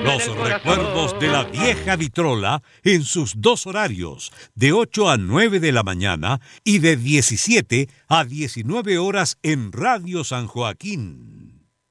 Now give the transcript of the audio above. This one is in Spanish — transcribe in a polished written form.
Los recuerdos de la vieja vitrola en sus dos horarios, de 8 a 9 de la mañana y de 17 a 19 horas en Radio San Joaquín.